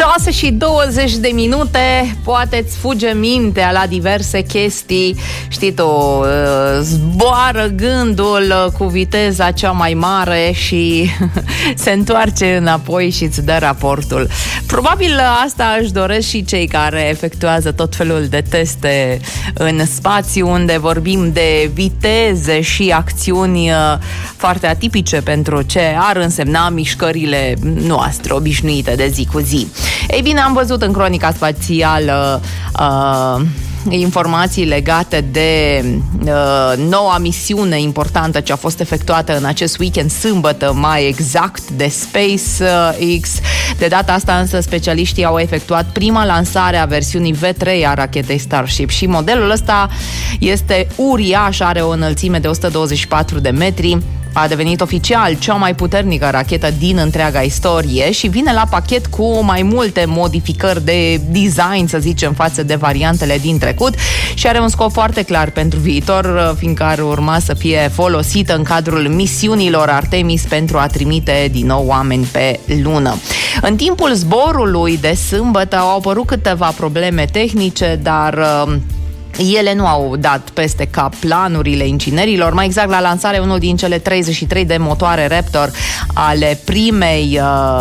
6:20, poate îți fuge mintea la diverse chestii. Știi tu, zboară gândul cu viteza cea mai mare și se întoarce înapoi și îți dă raportul. Probabil asta își doresc și cei care efectuează tot felul de teste în spațiu, unde vorbim de viteze și acțiuni foarte atipice pentru ce ar însemna mișcările noastre obișnuite de zi cu zi. Ei bine, am văzut în cronica spațială informații legate de noua misiune importantă ce a fost efectuată în acest weekend, sâmbătă mai exact, de SpaceX. De data asta însă specialiștii au efectuat prima lansare a versiunii V3 a rachetei Starship și modelul ăsta este uriaș, are o înălțime de 124 de metri. A devenit oficial cea mai puternică rachetă din întreaga istorie și vine la pachet cu mai multe modificări de design, să zicem, față de variantele din trecut și are un scop foarte clar pentru viitor, fiindcă ar urma să fie folosită în cadrul misiunilor Artemis pentru a trimite din nou oameni pe lună. În timpul zborului de sâmbătă au apărut câteva probleme tehnice, dar ele nu au dat peste cap planurile inginerilor. Mai exact, la lansare, unul din cele 33 de motoare Raptor ale primei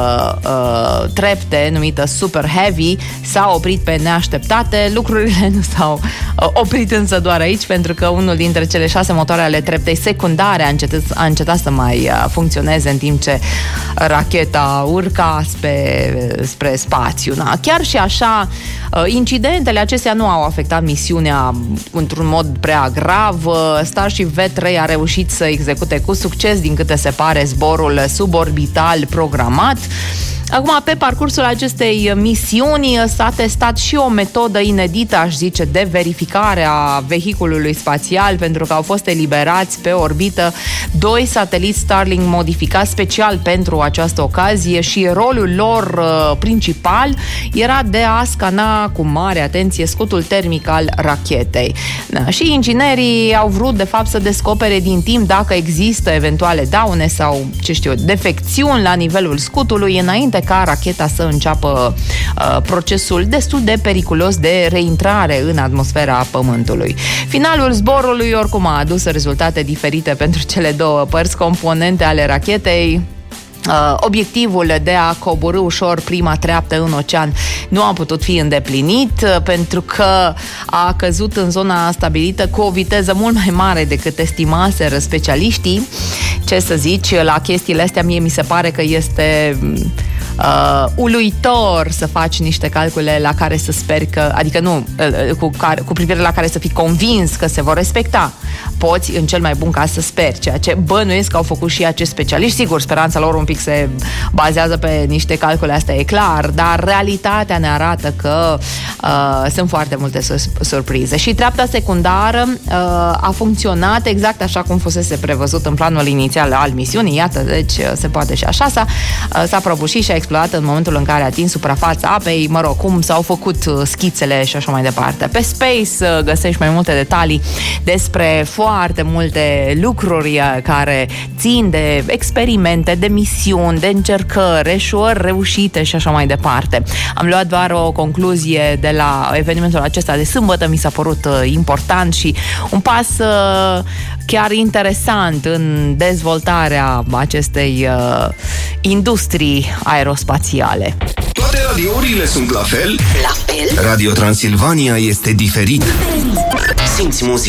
trepte, numită Super Heavy, s-a oprit pe neașteptate. Lucrurile nu s-au oprit însă doar aici, pentru că unul dintre cele 6 motoare ale treptei secundare a încetat să mai funcționeze în timp ce racheta urca spre spațiu. Da? Chiar și așa, incidentele acestea nu au afectat misiunea într-un mod prea grav. Starship V3 a reușit să execute cu succes, din câte se pare, zborul suborbital programat. Acum, pe parcursul acestei misiuni s-a testat și o metodă inedită, aș zice, de verificare a vehiculului spațial, pentru că au fost eliberați pe orbită 2 sateliți Starlink modificați special pentru această ocazie și rolul lor principal era de a scana cu mare atenție scutul termic al rachetei. Și inginerii au vrut, de fapt, să descopere din timp dacă există eventuale daune sau, ce știu, defecțiuni la nivelul scutului înainte ca racheta să înceapă procesul destul de periculos de reintrare în atmosfera Pământului. Finalul zborului oricum a adus rezultate diferite pentru cele două părți componente ale rachetei. Obiectivul de a coborî ușor prima treaptă în ocean nu a putut fi îndeplinit, pentru că a căzut în zona stabilită cu o viteză mult mai mare decât estimaseră specialiștii. Ce să zici, la chestiile astea mie mi se pare că este uluitor să faci niște calcule la care să speri că, adică nu, cu privire la care să fii convins că se vor respecta. Poți, în cel mai bun caz, să speri, ceea ce bănuiesc că au făcut și acești specialiști. Sigur, speranța lor un pic se bazează pe niște calcule, asta e clar, dar realitatea ne arată că sunt foarte multe surprize. Și treapta secundară a funcționat exact așa cum fusese prevăzut în planul inițial al misiunii. Iată, deci se poate și așa. S-a prăbușit și a explodat în momentul în care a atins suprafața apei, mă rog, cum s-au făcut schițele și așa mai departe. Pe Space găsești mai multe detalii despre foarte multe lucruri care țin de experimente, de misiuni, de încercări, eșuări reușite și așa mai departe. Am luat doar o concluzie de la evenimentul acesta de sâmbătă, mi s-a părut important și un pas chiar interesant în dezvoltarea acestei industrii aerospațiale. Toate radiourile sunt la fel? La fel? Radio Transilvania este diferit. Simți muzica